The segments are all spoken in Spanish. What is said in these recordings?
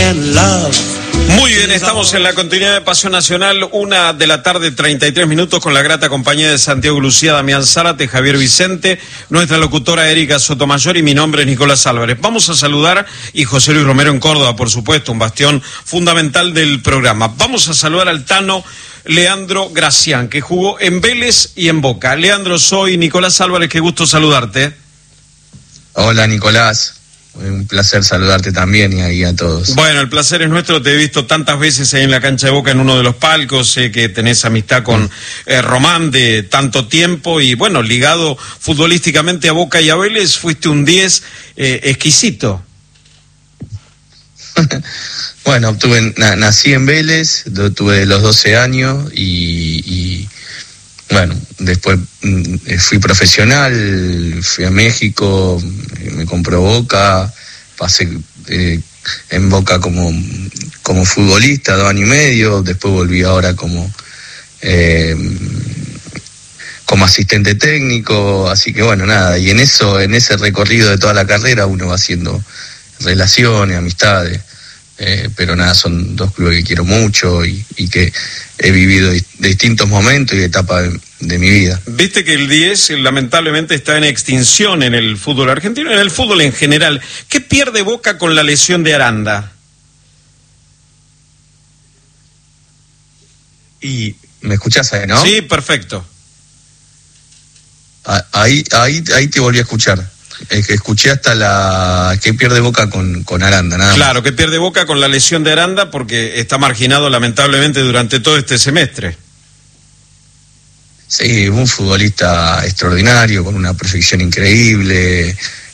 and love. Muy bien, estamos en la continuidad de Pasión Nacional, 1:33 p.m, con la grata compañía de Santiago Lucía, Damián Zárate, Javier Vicente, nuestra locutora Erika Sotomayor y mi nombre es Nicolás Álvarez. Vamos a saludar, y José Luis Romero en Córdoba, por supuesto, un bastión fundamental del programa. Vamos a saludar al Tano Leandro Gracián, que jugó en Vélez y en Boca. Leandro, soy Nicolás Álvarez, qué gusto saludarte. Hola, Nicolás. Un placer saludarte también y ahí a todos. Bueno, el placer es nuestro, te he visto tantas veces ahí en la cancha de Boca en uno de los palcos, sé que tenés amistad con Román de tanto tiempo y bueno, ligado futbolísticamente a Boca y a Vélez, fuiste un 10 exquisito. Bueno, nací en Vélez, tuve los 12 años y bueno, después fui profesional, fui a México, me compró Boca, pasé en Boca como futbolista 2 años y medio, después volví ahora como asistente técnico, así que bueno, nada, y en ese recorrido de toda la carrera uno va haciendo relaciones, amistades. Pero nada, son 2 clubes que quiero mucho y que he vivido distintos momentos y etapas de mi vida. Viste que el 10 lamentablemente está en extinción en el fútbol argentino, en el fútbol en general. ¿Qué pierde Boca con la lesión de Aranda? Y me escuchás ahí, ¿no? Sí, perfecto. Ahí te volví a escuchar. Que escuché hasta que pierde Boca con Aranda, nada más. Claro, que pierde Boca con la lesión de Aranda porque está marginado lamentablemente durante todo este semestre. Sí, un futbolista extraordinario, con una proyección increíble.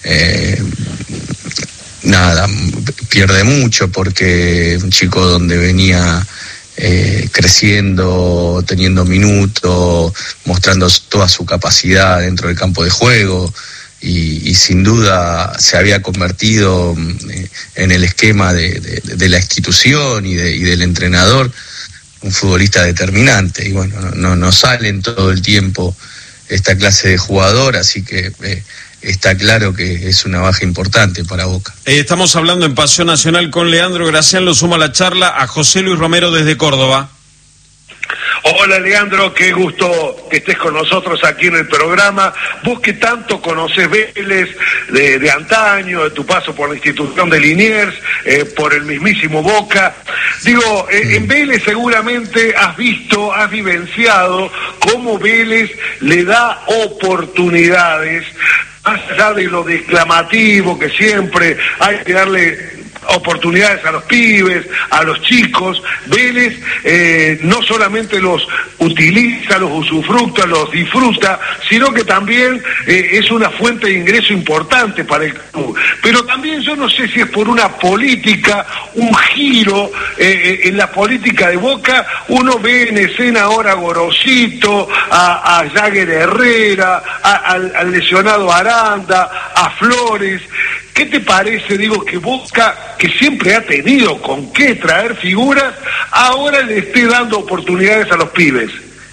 Nada, pierde mucho porque un chico donde venía creciendo, teniendo minutos, mostrando toda su capacidad dentro del campo de juego. Y sin duda se había convertido en el esquema de la institución y del entrenador, un futbolista determinante. Y bueno, no salen todo el tiempo esta clase de jugador, así que está claro que es una baja importante para Boca. Estamos hablando en Pasión Nacional con Leandro Gracián, lo suma a la charla a José Luis Romero desde Córdoba. Hola Leandro, qué gusto que estés con nosotros aquí en el programa. Vos que tanto conocés Vélez de antaño, de tu paso por la institución de Liniers, por el mismísimo Boca. Digo, en Vélez seguramente has vivenciado cómo Vélez le da oportunidades, más allá de lo declamativo que siempre hay que darle oportunidades a los pibes, a los chicos. Vélez no solamente los utiliza, los usufructa, los disfruta, sino que también es una fuente de ingreso importante para el club. Pero también yo no sé si es por una política, un giro en la política de Boca. Uno ve en escena ahora a Gorosito, a Jagger Herrera, al lesionado Aranda, a Flores. ¿Qué te parece, digo, que Boca, que siempre ha tenido con qué traer figuras, ahora le esté dando oportunidades a los pibes?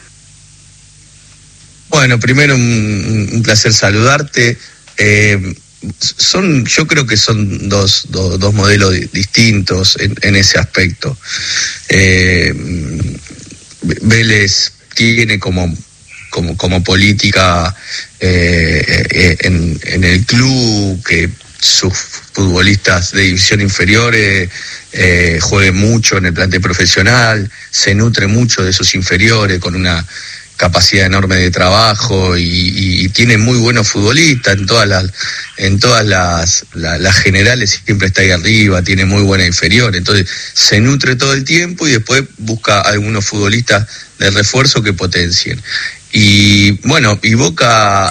Bueno, primero un placer saludarte. Yo creo que son dos modelos distintos en ese aspecto. Vélez tiene como política en el club que sus futbolistas de división inferiores jueguen mucho en el plantel profesional, se nutre mucho de sus inferiores con una capacidad enorme de trabajo y tiene muy buenos futbolistas en todas las generales, siempre está ahí arriba, tiene muy buena inferior, entonces se nutre todo el tiempo y después busca algunos futbolistas de refuerzo que potencien. Y bueno, y Boca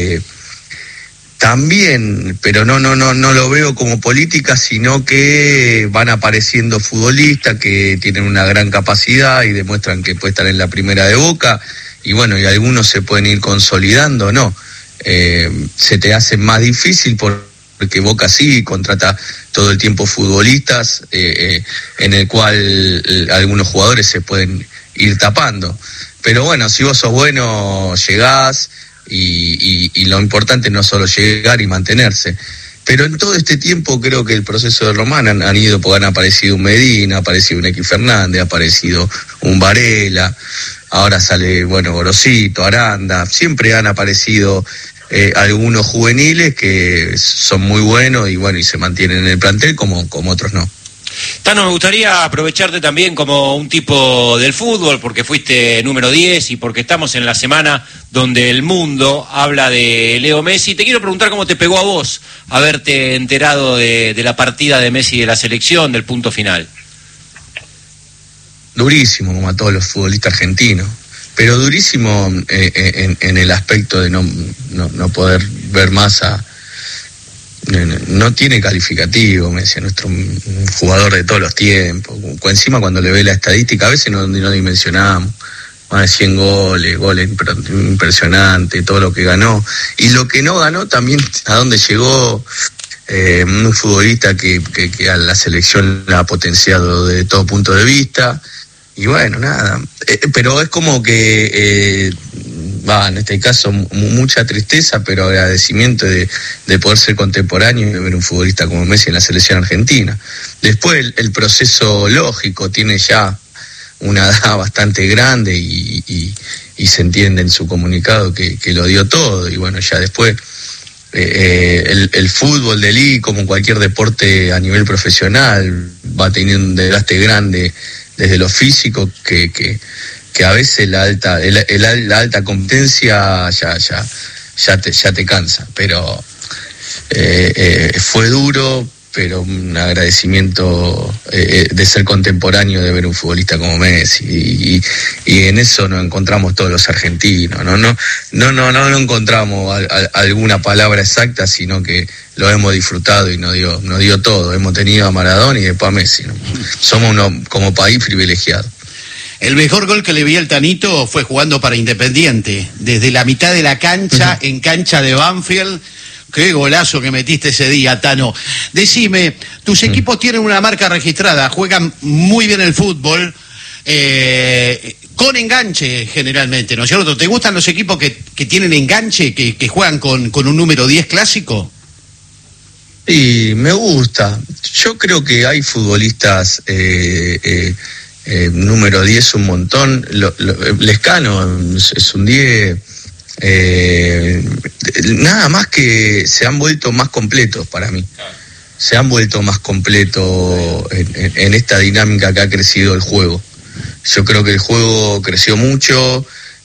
también, pero no lo veo como política, sino que van apareciendo futbolistas que tienen una gran capacidad y demuestran que puede estar en la primera de Boca, y bueno, y algunos se pueden ir consolidando, ¿no? Se te hace más difícil porque Boca sí contrata todo el tiempo futbolistas, en el cual algunos jugadores se pueden ir tapando. Pero bueno, si vos sos bueno, llegás, y lo importante no es solo llegar y mantenerse. Pero en todo este tiempo creo que el proceso de Román han ido, porque han aparecido un Medina, ha aparecido un X Fernández, ha aparecido un Varela, ahora sale, Gorosito, Aranda, siempre han aparecido algunos juveniles que son muy buenos y se mantienen en el plantel como otros no. Tano, me gustaría aprovecharte también como un tipo del fútbol, porque fuiste número 10 y porque estamos en la semana donde el mundo habla de Leo Messi. Te quiero preguntar cómo te pegó a vos haberte enterado de la partida de Messi de la selección, del punto final. Durísimo, como a todos los futbolistas argentinos, pero durísimo en el aspecto de no poder ver más a... No tiene calificativo, Messi, nuestro jugador de todos los tiempos. Encima cuando le ve la estadística, a veces no dimensionamos. Más de 100 goles impresionante, todo lo que ganó. Y lo que no ganó también, a dónde llegó, un futbolista que a la selección la ha potenciado desde todo punto de vista. Y nada. Pero es como que... en este caso mucha tristeza, pero agradecimiento de poder ser contemporáneo y de ver un futbolista como Messi en la selección argentina. Después el proceso lógico, tiene ya una edad bastante grande y se entiende en su comunicado que lo dio todo, y ya después el fútbol de elite, como cualquier deporte a nivel profesional, va teniendo un desgaste grande desde lo físico que a veces la alta competencia ya te cansa, pero fue duro, pero un agradecimiento de ser contemporáneo, de ver un futbolista como Messi, y en eso nos encontramos todos los argentinos, no encontramos alguna palabra exacta, sino que lo hemos disfrutado y nos dio todo. Hemos tenido a Maradona y después a Messi, ¿no? Somos como país privilegiado. El mejor gol que le vi al Tanito fue jugando para Independiente, desde la mitad de la cancha, en cancha de Banfield. Qué golazo que metiste ese día, Tano. Decime, tus equipos tienen una marca registrada, juegan muy bien el fútbol, con enganche generalmente, ¿no es cierto? ¿Te gustan los equipos que tienen enganche, que juegan con un número 10 clásico? Sí, me gusta. Yo creo que hay futbolistas... número 10 un montón, Lescano es un 10, nada más que se han vuelto más completos para mí, se han vuelto más completos en esta dinámica que ha crecido el juego. Yo creo que el juego creció mucho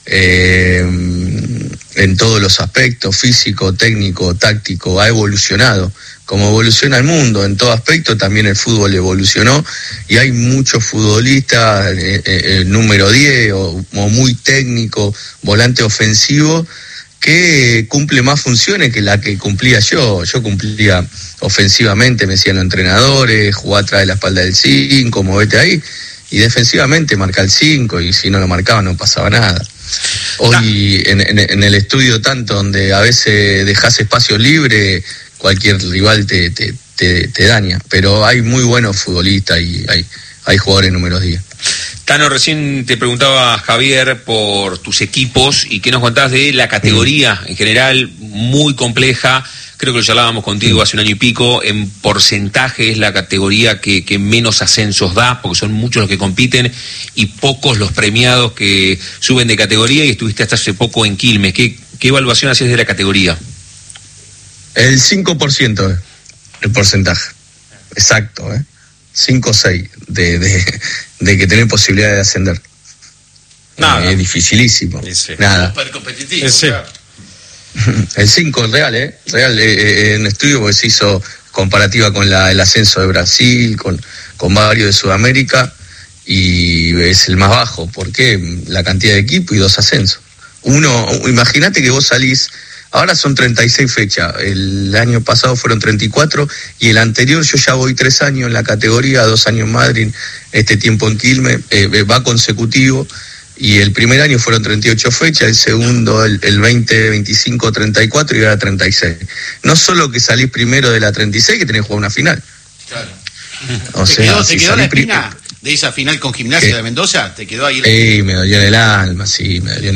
en todos los aspectos, físico, técnico, táctico, ha evolucionado. Como evoluciona el mundo, en todo aspecto también el fútbol evolucionó, y hay muchos futbolistas, número 10 o muy técnico, volante ofensivo, que cumple más funciones que la que cumplía yo. Yo cumplía ofensivamente, me decían los entrenadores, jugá atrás de la espalda del 5, movete ahí, y defensivamente marca el 5, y si no lo marcaba no pasaba nada. Hoy en el estudio tanto, donde a veces dejás espacio libre, cualquier rival te daña, pero hay muy buenos futbolistas y hay jugadores números 10. Tano, recién te preguntaba Javier por tus equipos y qué nos contabas de la categoría en general, muy compleja. Creo que lo charlábamos contigo hace un año y pico. En porcentaje es la categoría que menos ascensos da, porque son muchos los que compiten y pocos los premiados que suben de categoría, y estuviste hasta hace poco en Quilmes. ¿Qué evaluación haces de la categoría? El 5% el porcentaje, exacto, 5 o 6 de que tener posibilidad de ascender. Nada. Es dificilísimo. Sí. Nada. Súper competitivo. Sí. Claro. El 5 real, real, en estudio, porque se hizo comparativa con el ascenso de Brasil, con varios de Sudamérica, y es el más bajo. ¿Por qué? La cantidad de equipo y 2 ascensos. Imagínate que vos salís, ahora son 36 fechas, el año pasado fueron 34, y el anterior yo ya voy 3 años en la categoría, 2 años en Madrid, este tiempo en Quilmes, va consecutivo, y el primer año fueron 38 fechas, el segundo el 20, 25, 34 y ahora 36. No solo que salís primero de la 36, que tenés que jugar una final. Claro. O ¿Te sea, quedó la espina de esa final con Gimnasia de Mendoza? ¿Te quedó ahí? Me dolió en el alma,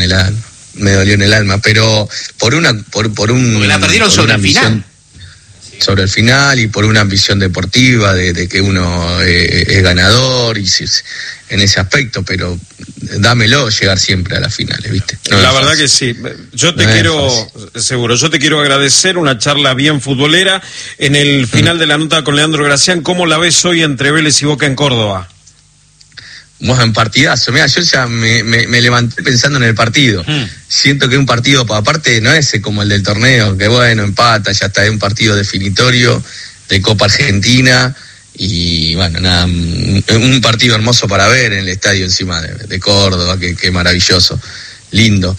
me dolió en el alma, pero porque la perdieron sobre el final. sobre el final y por una ambición deportiva de que uno es ganador y en ese aspecto, pero dámelo llegar siempre a las finales, ¿viste? No, la verdad que sí. Yo te quiero agradecer una charla bien futbolera. En el final de la nota con Leandro Gracián, ¿cómo la ves hoy entre Vélez y Boca en Córdoba? Bueno, en partidazo. Mira, yo ya me levanté pensando en el partido. Siento que un partido, aparte, no es como el del torneo, que bueno, empata, ya está, es un partido definitorio de Copa Argentina. Y bueno, nada, un partido hermoso para ver en el estadio encima de Córdoba, que maravilloso, lindo.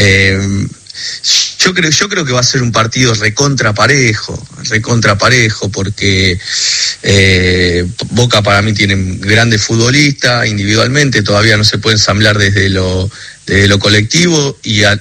Yo creo que va a ser un partido recontra parejo, porque Boca para mí tiene grandes futbolistas individualmente, todavía no se puede ensamblar desde lo colectivo,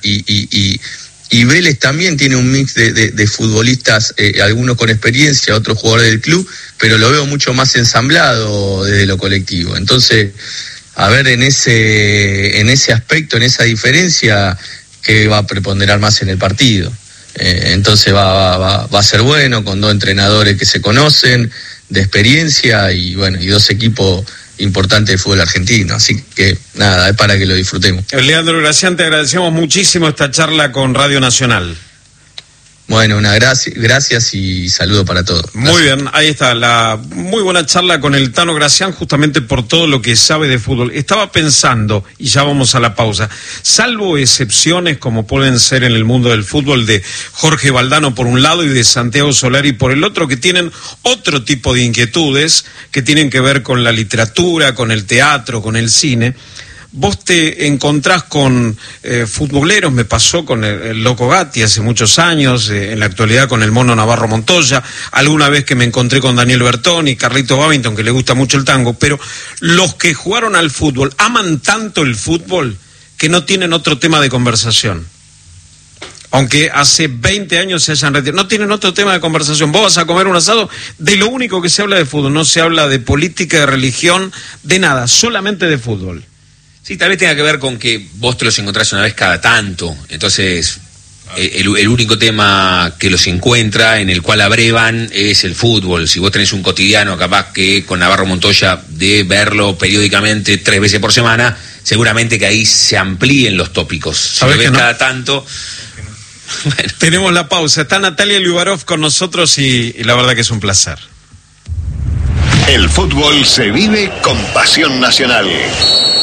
y Vélez también tiene un mix de futbolistas, algunos con experiencia, otros jugadores del club, pero lo veo mucho más ensamblado desde lo colectivo. Entonces, a ver en ese aspecto, en esa diferencia, que va a preponderar más en el partido. Entonces va a ser bueno, con dos entrenadores que se conocen, de experiencia, y bueno, y dos equipos importante del fútbol argentino, así que nada, es para que lo disfrutemos. Leandro Gracián, te agradecemos muchísimo esta charla con Radio Nacional. Bueno, gracias y saludo para todos. Gracias. Muy bien, ahí está, la muy buena charla con el Tano Gracián, justamente por todo lo que sabe de fútbol. Estaba pensando, y ya vamos a la pausa, salvo excepciones como pueden ser en el mundo del fútbol de Jorge Valdano por un lado y de Santiago Solari por el otro, que tienen otro tipo de inquietudes que tienen que ver con la literatura, con el teatro, con el cine. Vos te encontrás con futboleros, me pasó con el Loco Gatti hace muchos años, en la actualidad con el Mono Navarro Montoya, alguna vez que me encontré con Daniel Bertoni, Carlito Babington, que le gusta mucho el tango, pero los que jugaron al fútbol aman tanto el fútbol que no tienen otro tema de conversación. Aunque hace 20 años se hayan retirado, no tienen otro tema de conversación. Vos vas a comer un asado, de lo único que se habla de fútbol, no se habla de política, de religión, de nada, solamente de fútbol. Sí, tal vez tenga que ver con que vos te los encontrás una vez cada tanto, entonces el único tema que los encuentra, en el cual abrevan, es el fútbol. Si vos tenés un cotidiano, capaz que con Navarro Montoya, de verlo periódicamente 3 veces por semana, seguramente que ahí se amplíen los tópicos. Si lo ves cada tanto... Bueno. Tenemos la pausa, está Natalia Liubarov con nosotros y la verdad que es un placer. El fútbol se vive con pasión nacional.